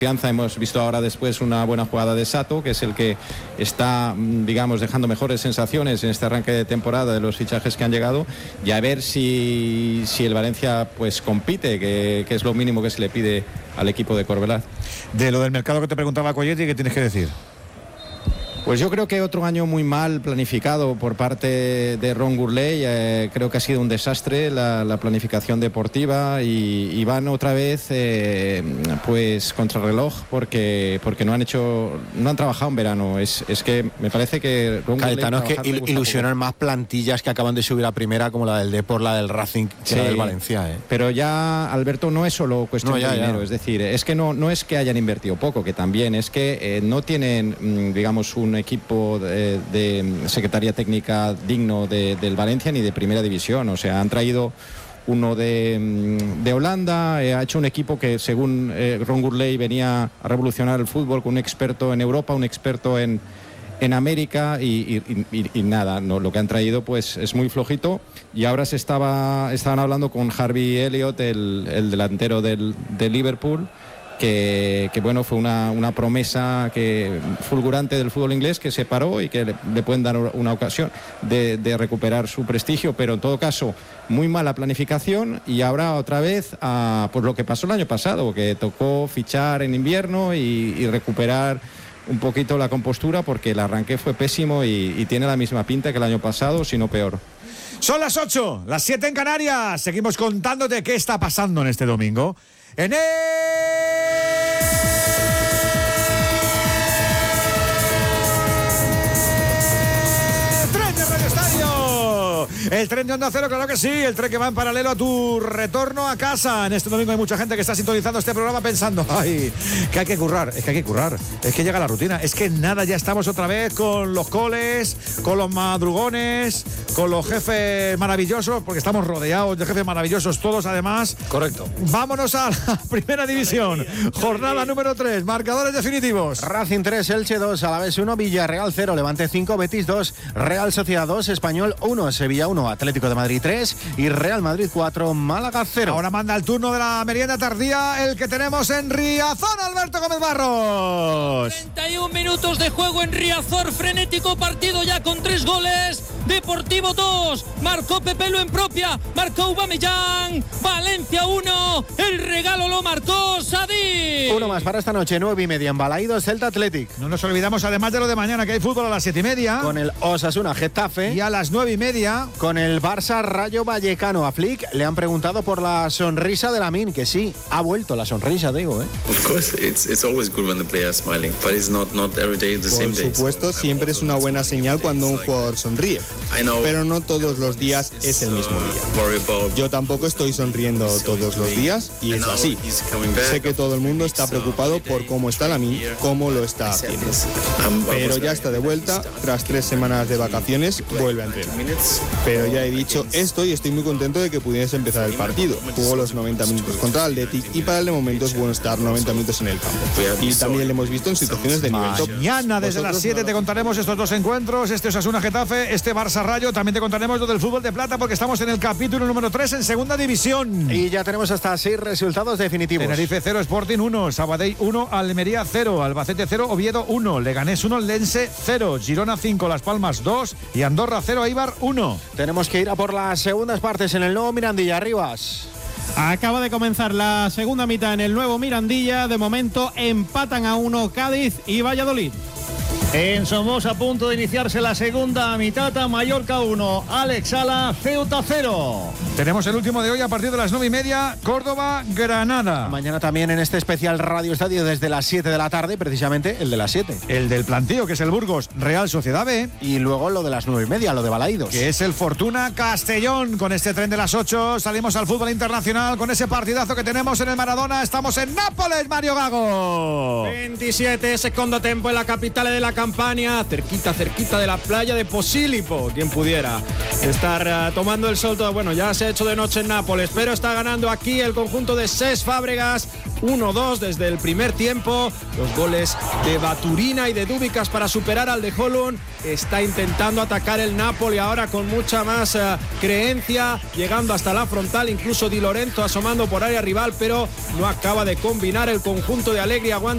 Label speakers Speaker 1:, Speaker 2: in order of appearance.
Speaker 1: Hemos visto ahora después una buena jugada de Sato, que es el que está, digamos, dejando mejores sensaciones en este arranque de temporada de los fichajes que han llegado, y a ver si el Valencia pues compite, que es lo mínimo que se le pide al equipo de Corbellat.
Speaker 2: De lo del mercado que te preguntaba Colletti, ¿qué tienes que decir?
Speaker 1: Pues yo creo que otro año muy mal planificado por parte de Ron Gourlay. Creo que ha sido un desastre la planificación deportiva y van otra vez pues contrarreloj porque no han trabajado en verano. Es que me parece que Ron
Speaker 3: Caetano, es que ilusionan más plantillas que acaban de subir a primera, como la del Depor, la del Racing, que la del Valencia.
Speaker 1: Pero ya, Alberto, no es solo cuestión de dinero. Es decir, es que no es que hayan invertido poco, que también es que no tienen, digamos, un equipo de secretaría técnica digno del Valencia ni de primera división. O sea, han traído uno de Holanda, ha hecho un equipo que según Ron Gourlay venía a revolucionar el fútbol, con un experto en Europa, un experto en América y nada, no, lo que han traído pues es muy flojito. Y ahora estaban hablando con Harvey Elliott, el delantero del Liverpool, que bueno, fue una promesa fulgurante del fútbol inglés, que se paró y que le pueden dar una ocasión de recuperar su prestigio, pero en todo caso muy mala planificación. Y ahora otra vez pues lo que pasó el año pasado, que tocó fichar en invierno y recuperar un poquito la compostura, porque el arranque fue pésimo y tiene la misma pinta que el año pasado, si no peor.
Speaker 2: Son las 8, las 7 en Canarias. Seguimos contándote qué está pasando en este domingo en el tren de Onda Cero, claro que sí, el tren que va en paralelo a tu retorno a casa. En este domingo hay mucha gente que está sintonizando este programa pensando, ay, que hay que currar, es que llega la rutina, es que nada, ya estamos otra vez con los coles, con los madrugones, con los jefes maravillosos, porque estamos rodeados de jefes maravillosos todos, además.
Speaker 3: Correcto.
Speaker 2: Vámonos a la primera división, jornada número 3, marcadores definitivos.
Speaker 3: Racing 3, Elche 2, Alavés 1, Villarreal 0, Levante 5, Betis 2, Real Sociedad 2, Español 1, Sevilla 1, Atlético de Madrid 3 y Real Madrid 4, Málaga 0.
Speaker 2: Ahora manda el turno de la merienda tardía, el que tenemos en Riazor, Alberto Gómez Barros.
Speaker 4: 31 minutos de juego en Riazor, frenético partido ya con 3 goles. Deportivo 2, marcó Pepelu en propia, marcó Aubameyang. Valencia 1, el regalo lo marcó Sadik.
Speaker 3: Uno más para esta noche, 9:30 en Balaidos, Celta Athletic.
Speaker 2: No nos olvidamos además de lo de mañana, que hay fútbol a las 7:30.
Speaker 3: Con el Osasuna Getafe.
Speaker 2: Y a las 9:30.
Speaker 3: Con el Barça Rayo Vallecano. A Flick le han preguntado por la sonrisa de Lamine, que sí, ha vuelto la sonrisa, digo,
Speaker 5: Of course, it's always good when the player is smiling, but it's not every day the same day.
Speaker 6: Por supuesto, siempre es una buena señal cuando un jugador sonríe, pero no todos los días es el mismo día. Yo tampoco estoy sonriendo todos los días y es así. Sé que todo el mundo está preocupado por cómo está Lamine, cómo lo está haciendo. Pero ya está de vuelta, tras 3 semanas de vacaciones, vuelve a entrenar. Pero ya he dicho esto y estoy muy contento de que pudiese empezar el partido. Jugó los 90 minutos contra el Athletic y para el de momento es bueno estar 90 minutos en el campo. Y también le hemos visto en situaciones de nivel top.
Speaker 2: Mañana desde las 7 te contaremos estos dos encuentros, este Osasuna Getafe, este Barça Rayo. También te contaremos lo del fútbol de plata, porque estamos en el capítulo número 3 en segunda división.
Speaker 3: Y ya tenemos hasta 6 resultados definitivos.
Speaker 2: Tenerife 0, Sporting 1, Sabadell 1, Almería 0, Albacete 0, Oviedo 1, Leganés 1, Lense 0, Girona 5, Las Palmas 2 y Andorra 0, Eibar 1.
Speaker 3: Tenemos que ir a por las segundas partes en el nuevo Mirandilla. Rivas.
Speaker 7: Acaba de comenzar la segunda mitad en el nuevo Mirandilla. De momento empatan a 1 Cádiz y Valladolid.
Speaker 8: En Somos, a punto de iniciarse la segunda mitad, Mallorca 1, Alex Sala, Ceuta 0.
Speaker 2: Tenemos el último de hoy a partir de las 9:30, Córdoba-Granada.
Speaker 3: Mañana también en este especial Radio Estadio desde las 7 de la tarde, precisamente el de las 7.
Speaker 2: El del plantío, que es el Burgos Real Sociedad B.
Speaker 3: Y luego lo de las 9:30, lo de Balaidos.
Speaker 2: Que es el Fortuna Castellón. Con este tren de las 8 salimos al fútbol internacional con ese partidazo que tenemos en el Maradona. Estamos en Nápoles, Mario Gago.
Speaker 7: 27, segundo tiempo en la capital de la Campania, cerquita de la playa de Posillipo. Quien pudiera estar tomando el sol todo. Bueno, ya se ha hecho de noche en Nápoles, pero está ganando aquí el conjunto de Cesc Fábregas 1-2 desde el primer tiempo. Los goles de Baturina y de Dúbicas para superar al de Holund. Está intentando atacar el Napoli ahora con mucha más creencia, llegando hasta la frontal, incluso Di Lorenzo asomando por área rival, pero no acaba de combinar el conjunto de Allegri. Aguanta